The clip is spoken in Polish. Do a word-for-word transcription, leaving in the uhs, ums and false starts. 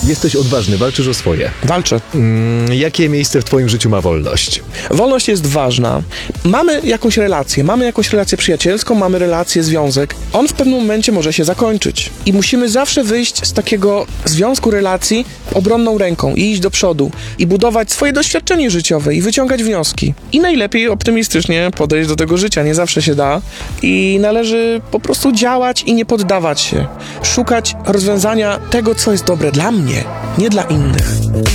Jesteś odważny, walczysz o swoje. Walczę. Mm, jakie miejsce w twoim życiu ma wolność? Wolność jest ważna. Mamy jakąś relację, mamy jakąś relację przyjacielską, mamy relację, związek. On w pewnym momencie może się zakończyć. I musimy zawsze wyjść z takiego związku relacji obronną ręką i iść do przodu i budować swoje doświadczenie życiowe i wyciągać wnioski. I najlepiej optymistycznie podejść do tego życia. Nie zawsze się da i należy po prostu działać i nie poddawać się. Szukać rozwiązania tego, co jest dobre dla mnie, nie dla innych.